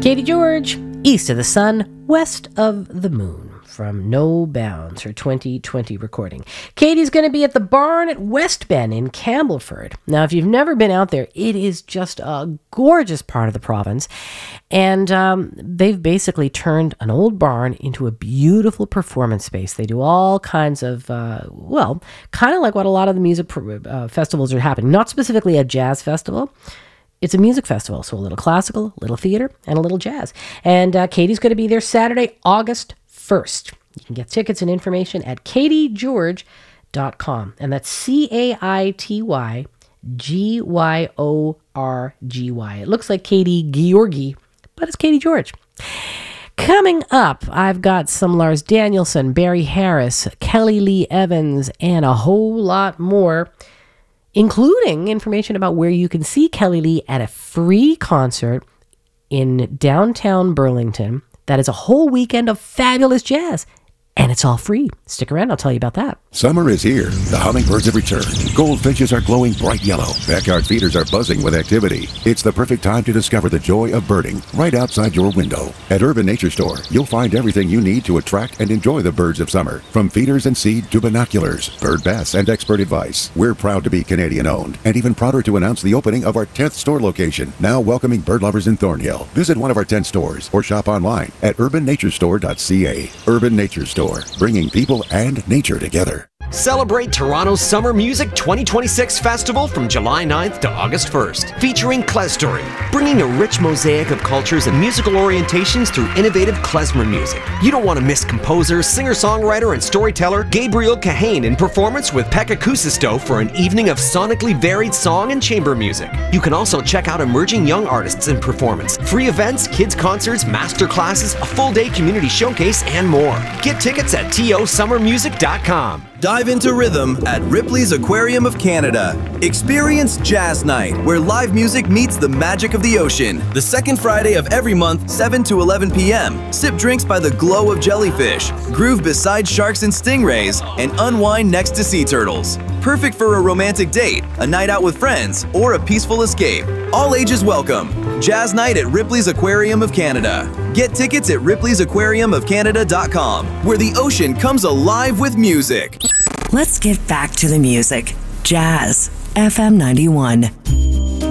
Katie George, East of the Sun, West of the Moon, from No Bounds, her 2020 recording. Katie's going to be at the Barn at West Bend in Campbellford. Now, if you've never been out there, it is just a gorgeous part of the province. And they've basically turned an old barn into a beautiful performance space. They do all kinds of, kind of like what a lot of the music festivals are happening. Not specifically a jazz festival. It's a music festival, so a little classical, a little theater, and a little jazz. And Katie's going to be there Saturday, August 1st. You can get tickets and information at katiegeorge.com. And that's CAITYGYORGY. It looks like Katie Georgi, but it's Katie George. Coming up, I've got some Lars Danielson, Barry Harris, Kelly Lee Evans, and a whole lot more, including information about where you can see Kelly Lee at a free concert in downtown Burlington. That is a whole weekend of fabulous jazz. And it's all free. Stick around, I'll tell you about that. Summer is here. The hummingbirds have returned. Goldfinches are glowing bright yellow. Backyard feeders are buzzing with activity. It's the perfect time to discover the joy of birding right outside your window. At Urban Nature Store, you'll find everything you need to attract and enjoy the birds of summer. From feeders and seed to binoculars, bird baths, and expert advice. We're proud to be Canadian-owned and even prouder to announce the opening of our 10th store location, now welcoming bird lovers in Thornhill. Visit one of our 10 stores or shop online at urbannaturestore.ca. Urban Nature Store, bringing people and nature together. Celebrate Toronto's Summer Music 2026 Festival from July 9th to August 1st, featuring Klezstory, bringing a rich mosaic of cultures and musical orientations through innovative klezmer music. You don't want to miss composer, singer-songwriter, and storyteller Gabriel Kahane in performance with Pekka Kuusisto for an evening of sonically varied song and chamber music. You can also check out emerging young artists in performance, free events, kids concerts, master classes, a full-day community showcase, and more. Get tickets at tosummermusic.com. Dive into rhythm at Ripley's Aquarium of Canada. Experience Jazz Night, where live music meets the magic of the ocean. The second Friday of every month, 7 to 11 p.m. Sip drinks by the glow of jellyfish, groove beside sharks and stingrays, and unwind next to sea turtles. Perfect for a romantic date, a night out with friends, or a peaceful escape. All ages welcome. Jazz Night at Ripley's Aquarium of Canada. Get tickets at ripleysAquariumofCanada.com, where the ocean comes alive with music. Let's get back to the music. Jazz FM 91.